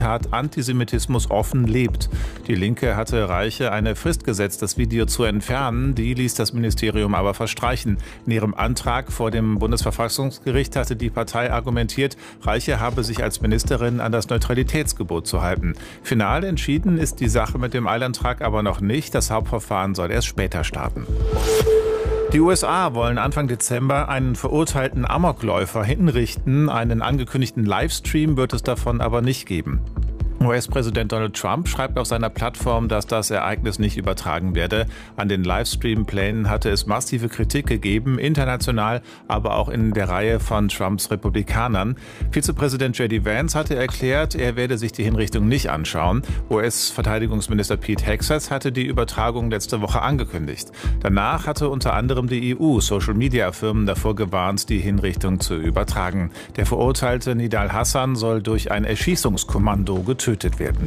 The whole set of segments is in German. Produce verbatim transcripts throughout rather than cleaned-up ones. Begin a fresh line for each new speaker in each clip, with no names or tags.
Antisemitismus offen lebt. Die Linke hatte Reiche eine Frist gesetzt, das Video zu entfernen. Die ließ das Ministerium aber verstreichen. In ihrem Antrag vor dem Bundesverfassungsgericht hatte die Partei argumentiert, Reiche habe sich als Ministerin an das Neutralitätsgebot zu halten. Final entschieden ist die Sache mit dem Eilantrag aber noch nicht. Das Hauptverfahren soll erst später starten. Die U S A wollen Anfang Dezember einen verurteilten Amokläufer hinrichten. Einen angekündigten Livestream wird es davon aber nicht geben. U S-Präsident Donald Trump schreibt auf seiner Plattform, dass das Ereignis nicht übertragen werde. An den Livestream-Plänen hatte es massive Kritik gegeben, international, aber auch in der Reihe von Trumps Republikanern. Vizepräsident J D Vance hatte erklärt, er werde sich die Hinrichtung nicht anschauen. U S-Verteidigungsminister Pete Hegseth hatte die Übertragung letzte Woche angekündigt. Danach hatte unter anderem die E U Social-Media-Firmen davor gewarnt, die Hinrichtung zu übertragen. Der verurteilte Nidal Hassan soll durch ein Erschießungskommando getötet werden.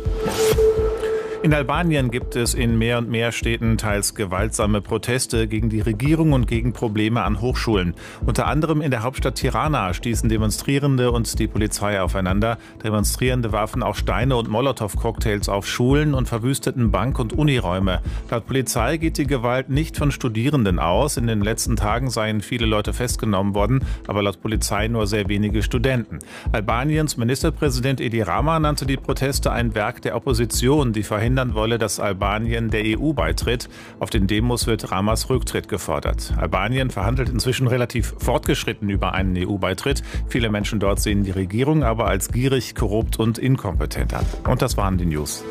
In Albanien gibt es in mehr und mehr Städten teils gewaltsame Proteste gegen die Regierung und gegen Probleme an Hochschulen. Unter anderem in der Hauptstadt Tirana stießen Demonstrierende und die Polizei aufeinander. Demonstrierende warfen auch Steine und Molotow-Cocktails auf Schulen und verwüsteten Bank- und Uniräume. Laut Polizei geht die Gewalt nicht von Studierenden aus. In den letzten Tagen seien viele Leute festgenommen worden, aber laut Polizei nur sehr wenige Studenten. Albaniens Ministerpräsident Edi Rama nannte die Proteste ein Werk der Opposition, die verhindert wolle, dass Albanien der E U beitritt. Auf den Demos wird Ramas Rücktritt gefordert. Albanien verhandelt inzwischen relativ fortgeschritten über einen E U-Beitritt. Viele Menschen dort sehen die Regierung aber als gierig, korrupt und inkompetent an. Und das waren die News.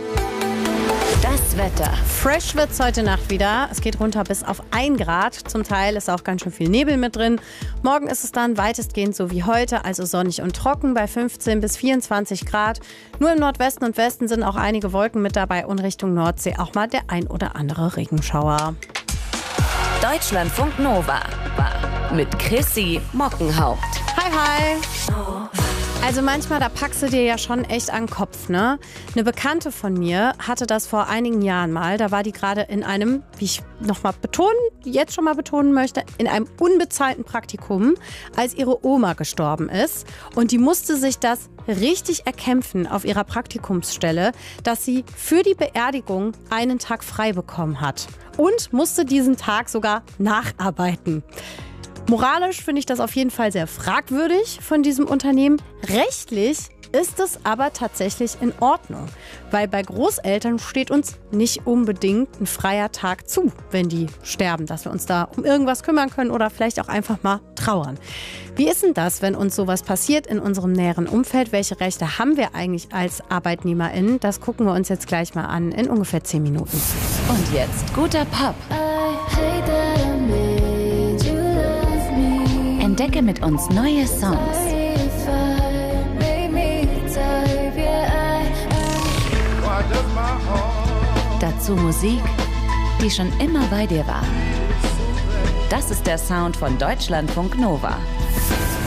Das Wetter.
Fresh wird's heute Nacht wieder. Es geht runter bis auf ein Grad. Zum Teil ist auch ganz schön viel Nebel mit drin. Morgen ist es dann weitestgehend so wie heute, also sonnig und trocken bei fünfzehn bis vierundzwanzig Grad. Nur im Nordwesten und Westen sind auch einige Wolken mit dabei und Richtung Nordsee auch mal der ein oder andere Regenschauer.
Deutschlandfunk Nova mit Chrissy Mockenhaupt.
Hi, hi. Also manchmal, da packst du dir ja schon echt an den Kopf, ne? Eine Bekannte von mir hatte das vor einigen Jahren mal. Da war die gerade in einem, wie ich nochmal betonen, jetzt schon mal betonen möchte, in einem unbezahlten Praktikum, als ihre Oma gestorben ist. Und die musste sich das richtig erkämpfen auf ihrer Praktikumsstelle, dass sie für die Beerdigung einen Tag frei bekommen hat. Und musste diesen Tag sogar nacharbeiten. Moralisch finde ich das auf jeden Fall sehr fragwürdig von diesem Unternehmen. Rechtlich ist es aber tatsächlich in Ordnung, weil bei Großeltern steht uns nicht unbedingt ein freier Tag zu, wenn die sterben, dass wir uns da um irgendwas kümmern können oder vielleicht auch einfach mal trauern. Wie ist denn das, wenn uns sowas passiert in unserem näheren Umfeld? Welche Rechte haben wir eigentlich als ArbeitnehmerInnen? Das gucken wir uns jetzt gleich mal an in ungefähr zehn Minuten.
Und jetzt guter Pop. Entdecke mit uns neue Songs. Dazu Musik, die schon immer bei dir war. Das ist der Sound von Deutschlandfunk Nova.